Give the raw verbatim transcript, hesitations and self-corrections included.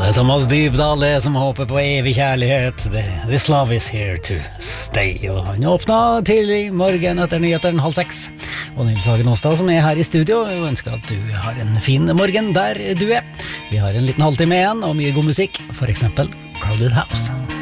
Det er Thomas Dybdahl det som håper på evig kjærlighet. The, this love is here to stay. Og han åpnet tidlig morgen etter nyheteren halv seks. Og Nils Hagen Åstad som er her i studio, og ønsker at du har en fin morgen der du er. Vi har en liten halvtime igjen og mye god musikk, for eksempel Crowded House.